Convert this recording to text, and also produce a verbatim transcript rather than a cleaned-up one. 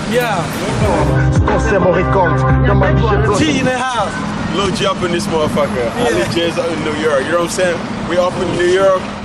Yeah. G in the house. Lil G up in this motherfucker. Yeah. All these J's out in New York. You know what I'm saying? We up in New York.